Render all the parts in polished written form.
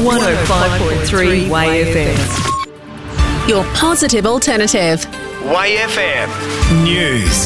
105.3 Way FM. Your positive alternative. Way FM News.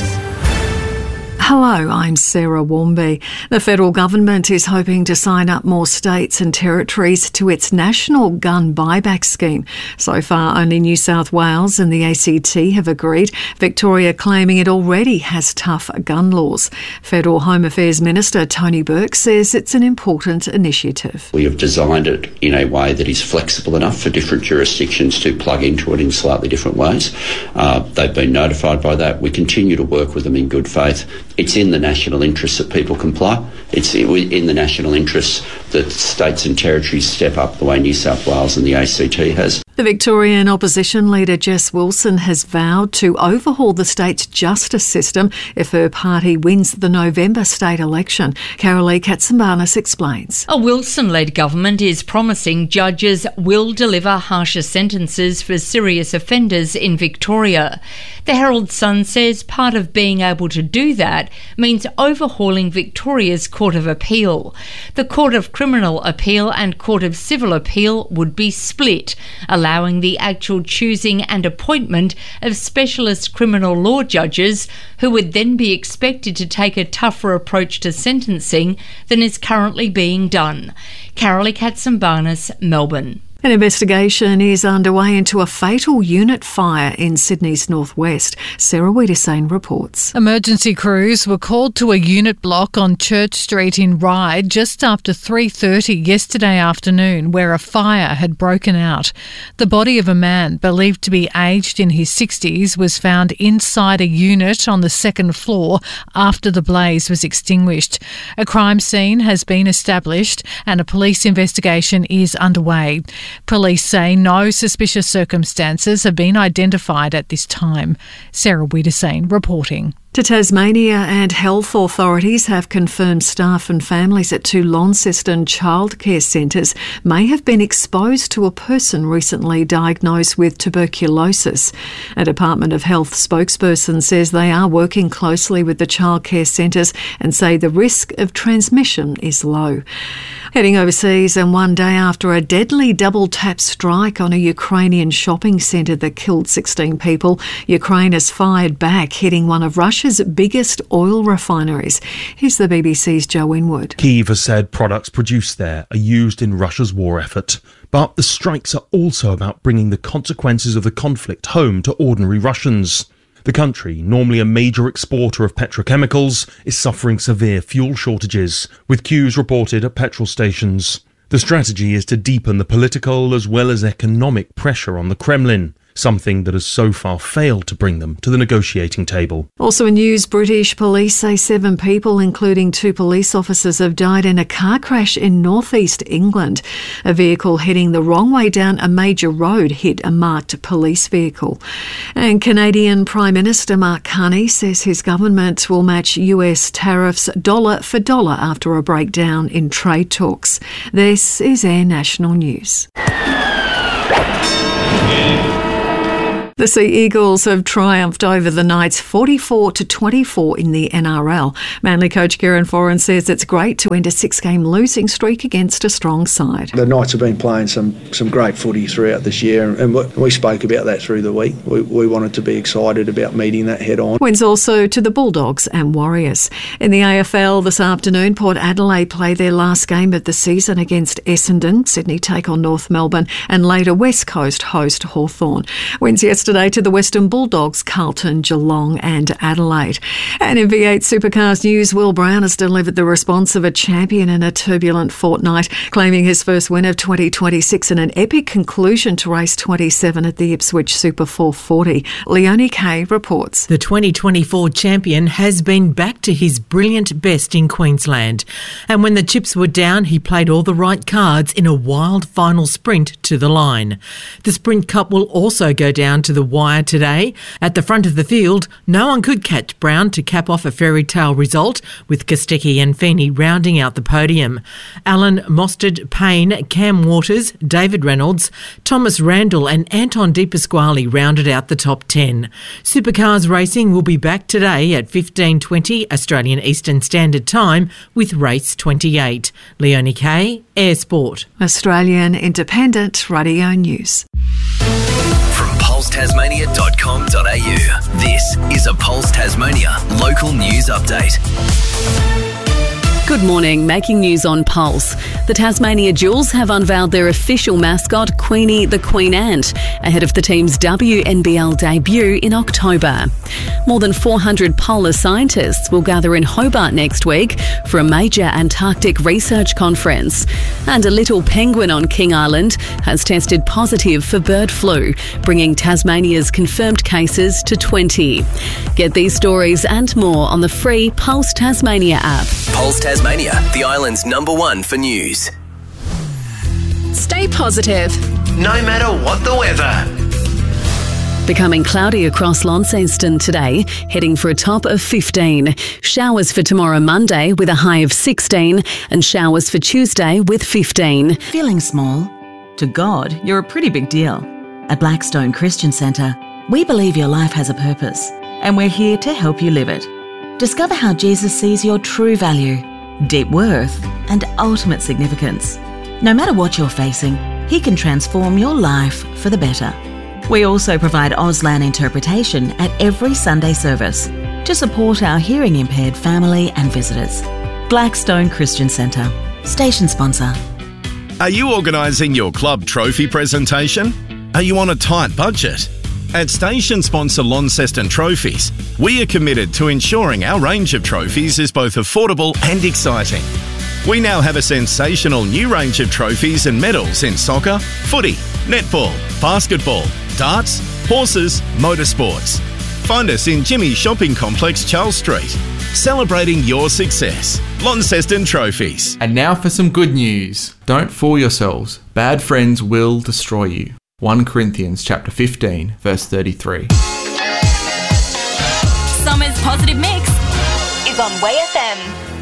Hello, I'm Sarah Warmby. The federal government is hoping to sign up more states and territories to its national gun buyback scheme. So far, only New South Wales and the ACT have agreed, Victoria claiming it already has tough gun laws. Federal Home Affairs Minister Tony Burke says it's an important initiative. We have designed it in a way that is flexible enough for different jurisdictions to plug into it in slightly different ways. They've been notified by that. We continue to work with them in good faith. It's in the national interest that people comply. It's in the national interest that states and territories step up the way New South Wales and the ACT has. The Victorian opposition leader Jess Wilson has vowed to overhaul the state's justice system if her party wins the November state election. Carolee Katsambanis explains. A Wilson-led government is promising judges will deliver harsher sentences for serious offenders in Victoria. The Herald Sun says part of being able to do that means overhauling Victoria's Court of Appeal. The Court of Criminal Appeal and Court of Civil Appeal would be split, allowing the actual choosing and appointment of specialist criminal law judges who would then be expected to take a tougher approach to sentencing than is currently being done. Carolee Katsambanis, Melbourne. An investigation is underway into a fatal unit fire in Sydney's northwest. Sarah Wiedersane reports. Emergency crews were called to a unit block on Church Street in Ryde just after 3:30 yesterday afternoon, where a fire had broken out. The body of a man believed to be aged in his 60s was found inside a unit on the second floor after the blaze was extinguished. A crime scene has been established and a police investigation is underway. Police say no suspicious circumstances have been identified at this time. Sarah Wiedersane reporting. To Tasmania, and health authorities have confirmed staff and families at two Launceston childcare centres may have been exposed to a person recently diagnosed with tuberculosis. A Department of Health spokesperson says they are working closely with the childcare centres and say the risk of transmission is low. Heading overseas, and one day after a deadly double-tap strike on a Ukrainian shopping centre that killed 16 people, Ukraine has fired back, hitting one of Russia's biggest oil refineries. Here's the BBC's Joe Winwood. Kyiv has said products produced there are used in Russia's war effort. But the strikes are also about bringing the consequences of the conflict home to ordinary Russians. The country, normally a major exporter of petrochemicals, is suffering severe fuel shortages, with queues reported at petrol stations. The strategy is to deepen the political as well as economic pressure on the Kremlin, something that has so far failed to bring them to the negotiating table. Also in news, British police say 7 people, including 2 police officers, have died in a car crash in northeast England. A vehicle heading the wrong way down a major road hit a marked police vehicle. And Canadian Prime Minister Mark Carney says his government will match US tariffs dollar for dollar after a breakdown in trade talks. This is Air National News. The Sea Eagles have triumphed over the Knights 44-24 in the NRL. Manly coach Kieran Foran says it's great to end a 6-game losing streak against a strong side. The Knights have been playing some great footy throughout this year, and we spoke about that through the week. We wanted to be excited about meeting that head on. Wins also to the Bulldogs and Warriors. In the AFL this afternoon, Port Adelaide play their last game of the season against Essendon. Sydney take on North Melbourne, and later West Coast host Hawthorn. Wins yesterday to the Western Bulldogs, Carlton, Geelong and Adelaide. And in V8 Supercars news, Will Brown has delivered the response of a champion in a turbulent fortnight, claiming his first win of 2026 and an epic conclusion to race 27 at the Ipswich Super 440. Leonie Kay reports. The 2024 champion has been back to his brilliant best in Queensland. And when the chips were down, he played all the right cards in a wild final sprint to the line. The Sprint Cup will also go down to the wire today. At the front of the field, no one could catch Brown to cap off a fairy tale result, with Kostecki and Feeney rounding out the podium. Allen, Mostert, Payne, Cam Waters, David Reynolds, Thomas Randall and Anton De Pasquale rounded out the top 10. Supercars racing will be back today at 15:20 Australian Eastern Standard Time with race 28. Leonie Kay, Air Sport. Australian Independent Radio News. From pulsetasmania.com.au, this is a Pulse Tasmania local news update. Good morning. Making news on Pulse. The Tasmania Jewels have unveiled their official mascot, Queenie the Queen Ant, ahead of the team's WNBL debut in October. More than 400 polar scientists will gather in Hobart next week for a major Antarctic research conference. And a little penguin on King Island has tested positive for bird flu, bringing Tasmania's confirmed cases to 20. Get these stories and more on the free Pulse Tasmania app. Pulse Tasmania, the island's #1 for news. Stay positive. No matter what the weather. Becoming cloudy across Launceston today, heading for a top of 15. Showers for tomorrow Monday with a high of 16 and showers for Tuesday with 15. Feeling small? To God, you're a pretty big deal. At Blackstone Christian Centre, we believe your life has a purpose and we're here to help you live it. Discover how Jesus sees your true value, deep worth and ultimate significance. No matter what you're facing, He can transform your life for the better. We also provide Auslan interpretation at every Sunday service to support our hearing impaired family and visitors. Blackstone Christian Centre, station sponsor. Are you organising your club trophy presentation? Are you on a tight budget? At station sponsor Launceston Trophies, we are committed to ensuring our range of trophies is both affordable and exciting. We now have a sensational new range of trophies and medals in soccer, footy, netball, basketball, darts, horses, motorsports. Find us in Jimmy's Shopping Complex, Charles Street. Celebrating your success. Launceston Trophies. And now for some good news. Don't fool yourselves. Bad friends will destroy you. 1 Corinthians chapter 15, verse 33. Summer's Positive Mix is on Way FM.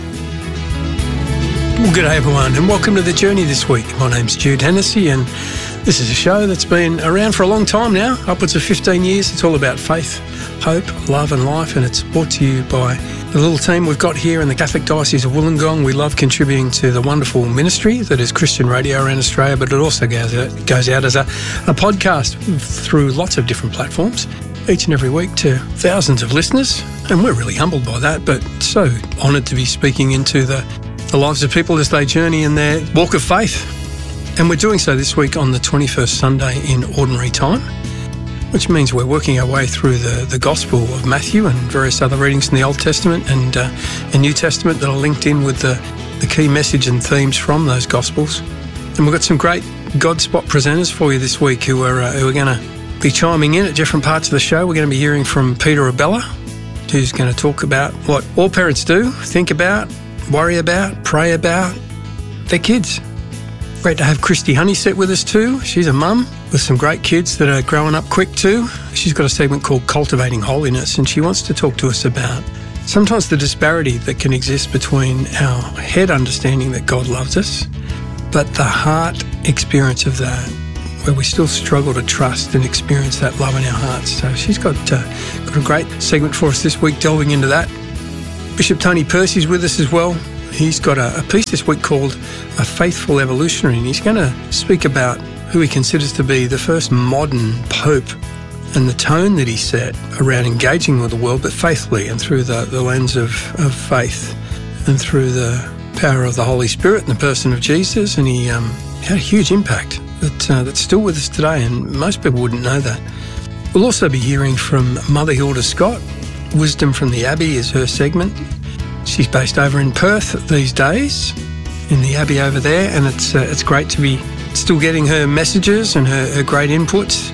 Well, good day everyone and welcome to The Journey this week. My name's Jude Hennessy and this is a show that's been around for a long time now, upwards of 15 years. It's all about faith, hope, love and life, and it's brought to you by the little team we've got here in the Catholic Diocese of Wollongong. We love contributing to the wonderful ministry that is Christian radio around Australia, but it also goes out as a podcast through lots of different platforms each and every week to thousands of listeners, and we're really humbled by that, but so honoured to be speaking into the lives of people as they journey in their walk of faith. And we're doing so this week on the 21st Sunday in Ordinary Time, which means we're working our way through the Gospel of Matthew and various other readings in the Old Testament and New Testament that are linked in with the key message and themes from those Gospels. And we've got some great Godspot presenters for you this week who are going to be chiming in at different parts of the show. We're going to be hearing from Peter Abella, who's going to talk about what all parents do, think about, worry about, pray about their kids. Great to have Christy Honeysett with us too. She's a mum with some great kids that are growing up quick too. She's got a segment called Cultivating Holiness, and she wants to talk to us about sometimes the disparity that can exist between our head understanding that God loves us, but the heart experience of that, where we still struggle to trust and experience that love in our hearts. So she's got a great segment for us this week delving into that. Bishop Tony Percy's with us as well. He's got a piece this week called A Faithful Evolutionary, and he's going to speak about who he considers to be the first modern Pope and the tone that he set around engaging with the world, but faithfully and through the lens of faith and through the power of the Holy Spirit and the person of Jesus. And he had a huge impact that's still with us today, and most people wouldn't know that. We'll also be hearing from Mother Hilda Scott. Wisdom from the Abbey is her segment. She's based over in Perth these days, in the Abbey over there, and it's great to be still getting her messages and her great inputs.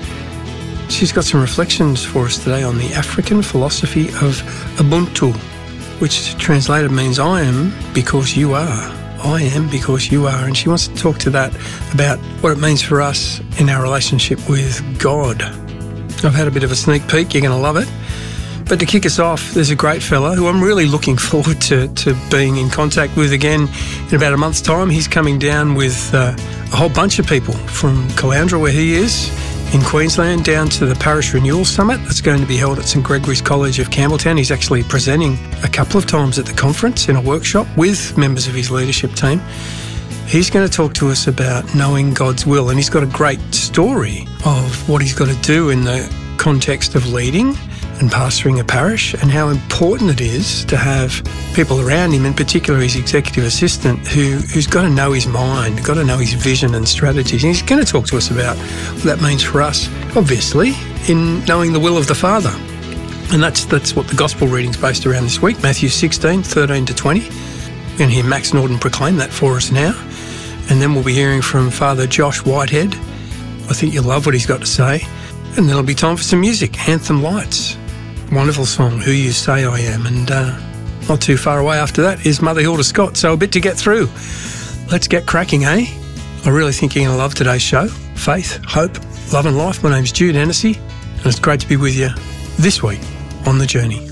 She's got some reflections for us today on the African philosophy of Ubuntu, which translated means I am because you are. I am because you are. And she wants to talk to that about what it means for us in our relationship with God. I've had a bit of a sneak peek. You're going to love it. But to kick us off, there's a great fellow who I'm really looking forward to being in contact with again in about a month's time. He's coming down with a whole bunch of people from Caloundra, where he is, in Queensland, down to the Parish Renewal Summit that's going to be held at St Gregory's College of Campbelltown. He's actually presenting a couple of times at the conference in a workshop with members of his leadership team. He's going to talk to us about knowing God's will, and he's got a great story of what he's got to do in the context of leading and pastoring a parish, and how important it is to have people around him, in particular his executive assistant, who's got to know his mind, got to know his vision and strategies. And he's going to talk to us about what that means for us, obviously, in knowing the will of the Father. And that's what the Gospel reading's based around this week, Matthew 16, 13 to 20. We're going to hear Max Norton proclaim that for us now. And then we'll be hearing from Father Josh Whitehead. I think you'll love what he's got to say. And then it'll be time for some music, Anthem Lights. Wonderful song, Who You Say I Am. And not too far away after that is Mother Hilda Scott. So a bit to get through. Let's get cracking, eh? I really think you're going to love today's show. Faith, hope, love and life. My name's Jude Hennessy, and it's great to be with you this week on The Journey.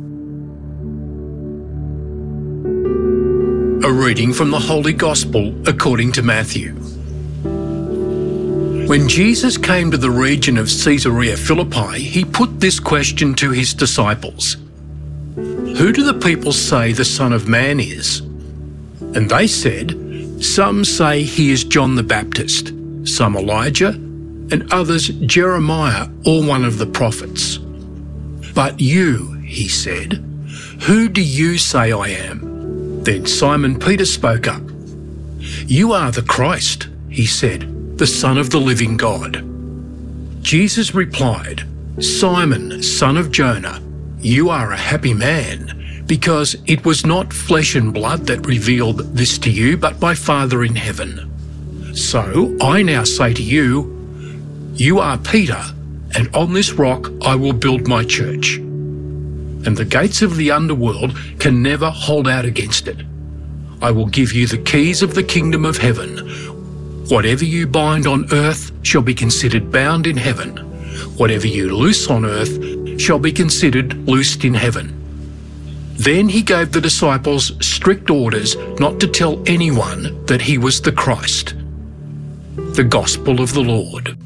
A reading from the Holy Gospel according to Matthew. When Jesus came to the region of Caesarea Philippi, he put this question to his disciples: "Who do the people say the Son of Man is?" And they said, "Some say he is John the Baptist, some Elijah, and others Jeremiah or one of the prophets." "But you," he said, "who do you say I am?" Then Simon Peter spoke up. "You are the Christ," he said, "the Son of the living God." Jesus replied, "Simon, son of Jonah, you are a happy man, because it was not flesh and blood that revealed this to you, but my Father in heaven. So I now say to you, you are Peter, and on this rock I will build my church. And the gates of the underworld can never hold out against it. I will give you the keys of the kingdom of heaven. Whatever you bind on earth shall be considered bound in heaven. Whatever you loose on earth shall be considered loosed in heaven." Then he gave the disciples strict orders not to tell anyone that he was the Christ. The Gospel of the Lord.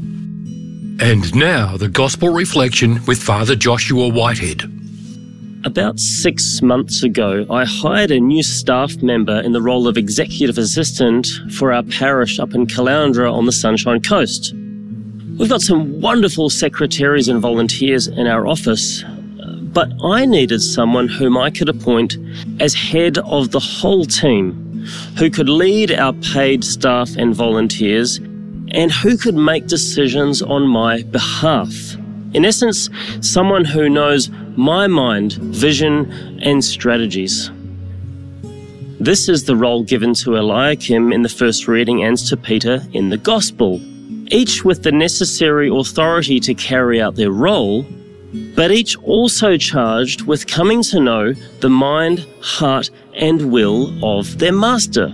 And now the Gospel reflection with Father Joshua Whitehead. About 6 months ago, I hired a new staff member in the role of executive assistant for our parish up in Caloundra on the Sunshine Coast. We've got some wonderful secretaries and volunteers in our office, but I needed someone whom I could appoint as head of the whole team, who could lead our paid staff and volunteers, and who could make decisions on my behalf. In essence, someone who knows my mind, vision, and strategies. This is the role given to Eliakim in the first reading and to Peter in the Gospel, each with the necessary authority to carry out their role, but each also charged with coming to know the mind, heart, and will of their master.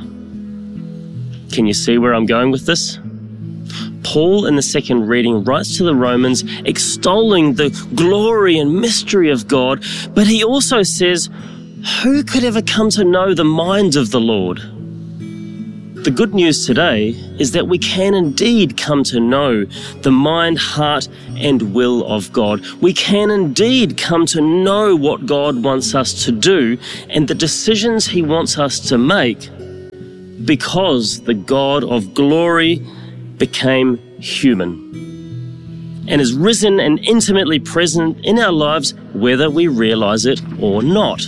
Can you see where I'm going with this? Paul, in the second reading, writes to the Romans extolling the glory and mystery of God, but he also says, who could ever come to know the mind of the Lord? The good news today is that we can indeed come to know the mind, heart, and will of God. We can indeed come to know what God wants us to do and the decisions he wants us to make, because the God of glory became human and is risen and intimately present in our lives, whether we realize it or not.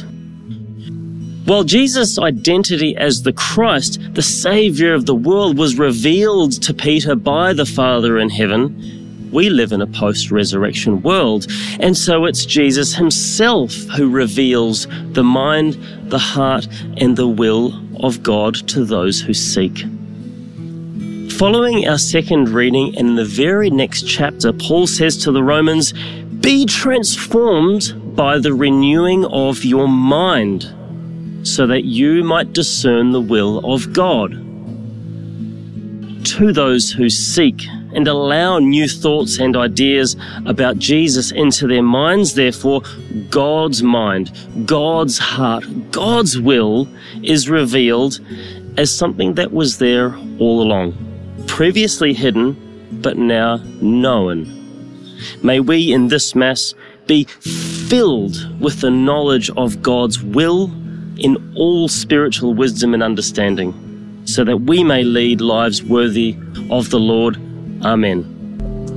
While Jesus' identity as the Christ, the Saviour of the world, was revealed to Peter by the Father in heaven, we live in a post-resurrection world, and so it's Jesus himself who reveals the mind, the heart, and the will of God to those who seek. Following our second reading, and in the very next chapter, Paul says to the Romans, "Be transformed by the renewing of your mind, so that you might discern the will of God." To those who seek and allow new thoughts and ideas about Jesus into their minds. Therefore, God's mind, God's heart, God's will is revealed as something that was there all along, previously hidden, but now known. May we in this Mass be filled with the knowledge of God's will in all spiritual wisdom and understanding, so that we may lead lives worthy of the Lord. Amen.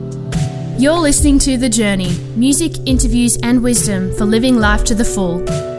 You're listening to The Journey, music, interviews and wisdom for living life to the full.